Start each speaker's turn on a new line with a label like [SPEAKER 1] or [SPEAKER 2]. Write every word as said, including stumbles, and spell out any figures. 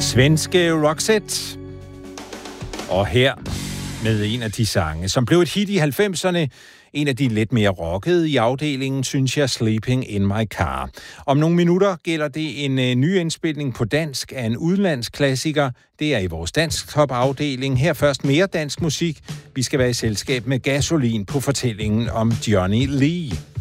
[SPEAKER 1] Svenske Roxette. Og her med en af de sange, som blev et hit i halvfemserne. En af de lidt mere rockede i afdelingen, synes jeg, Sleeping in My Car. Om nogle minutter gælder det en uh, ny indspilning på dansk af en udenlandsk klassiker. Det er i vores dansk top-afdeling. Her først mere dansk musik. Vi skal være i selskab med Gasolin på fortællingen om Johnny Lee.